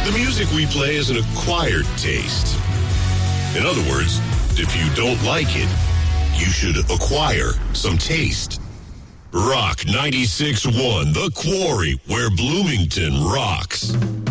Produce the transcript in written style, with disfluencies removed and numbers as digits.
The music we play is an acquired taste. In other words, if you don't like it, you should acquire some taste. Rock 96.1, The Quarry, where Bloomington rocks.